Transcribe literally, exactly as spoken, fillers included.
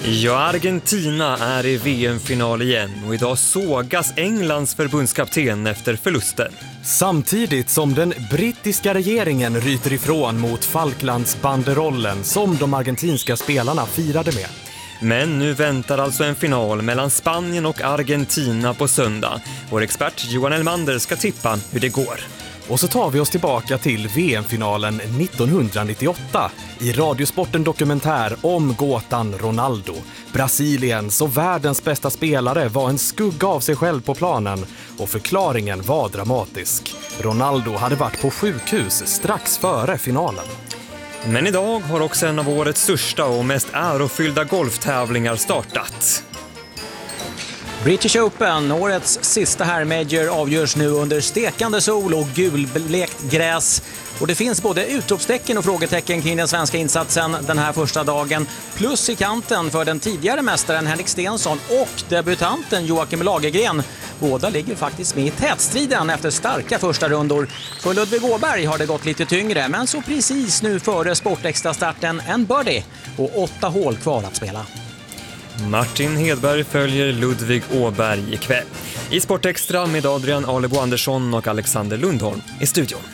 Ja, Argentina är i V M-final igen och idag sågas Englands förbundskapten efter förlusten. Samtidigt som den brittiska regeringen ryter ifrån mot Falklandsbanderollen som de argentinska spelarna firade med. Men nu väntar alltså en final mellan Spanien och Argentina på söndag. Vår expert Johan Elmander ska tippa hur det går. Och så tar vi oss tillbaka till V M-finalen nittonhundranittioåtta i Radiosporten dokumentär om gåtan Ronaldo. Brasiliens och världens bästa spelare var en skugga av sig själv på planen och förklaringen var dramatisk. Ronaldo hade varit på sjukhus strax före finalen. Men idag har också en av årets största och mest ärofyllda golftävlingar startat. British Open, årets sista herrmajor, avgörs nu under stekande sol och gulblekt gräs. Och det finns både utropstecken och frågetecken kring den svenska insatsen den här första dagen. Plus i kanten för den tidigare mästaren Henrik Stenson och debutanten Joakim Lagergren. Båda ligger faktiskt med i tätstriden efter starka första rundor. För Ludvig Åberg har det gått lite tyngre, men så precis nu före sportextra-starten en birdie och åtta hål kvar att spela. Martin Hedberg följer Ludvig Åberg ikväll. I Sportextra med Adrian Alebo Andersson och Alexander Lundholm i studion.